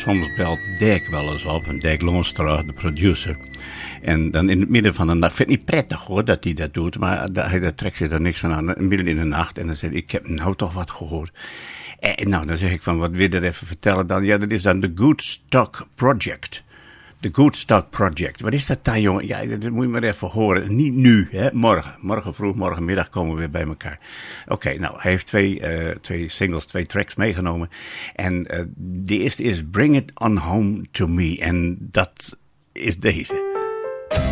soms belt Dirk wel eens op, en Dirk Loonstra, de producer. En dan in het midden van de nacht, ik vind het niet prettig hoor dat hij dat doet, maar hij trekt zich er niks aan, midden in de nacht. En dan zegt hij, ik heb nou toch wat gehoord. En nou, dan zeg ik van, wat wil je er even vertellen dan? Ja, dat is dan de Good Stock Project. De Good Stock Project. Wat is dat dan, jongen? Ja, dat moet je maar even horen. Niet nu, hè? Morgen. Morgen vroeg, morgenmiddag komen we weer bij elkaar. Oké, nou, hij heeft twee singles, 2 tracks meegenomen. En de eerste is Bring It On Home To Me. En dat is deze.